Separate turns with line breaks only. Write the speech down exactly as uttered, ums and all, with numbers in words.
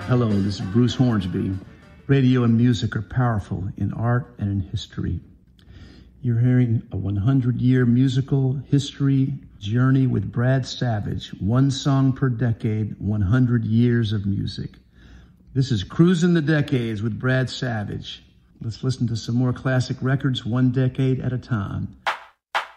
Hello, this is Bruce Hornsby. Radio and music are powerful in art and in history. You're hearing a one hundred year musical history journey with Brad Savage. One song per decade, one hundred years of music. This is Cruising the Decades with Brad Savage. Let's listen to some more classic records, one decade at a time.